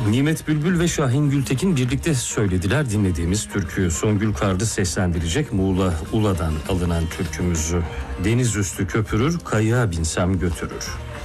Nimet Bülbül ve Şahin Gültekin birlikte söylediler dinlediğimiz türküyü. Songül Kardı seslendirecek Muğla Ula'dan alınan türkümüzü. Deniz üstü köpürür, kayığa binsem götürür.